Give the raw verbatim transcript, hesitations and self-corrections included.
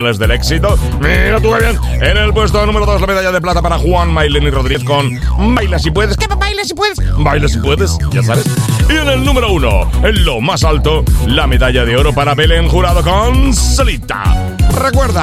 manuales del éxito. Mira tú, bien. En el puesto número dos, la medalla de plata para Juan Maileni Rodríguez con Baila si puedes. ¿Qué? Baila si puedes. Baila si puedes, ya sabes. Y en el número uno, en lo más alto, la medalla de oro para Belén Jurado con Solita. Recuerda,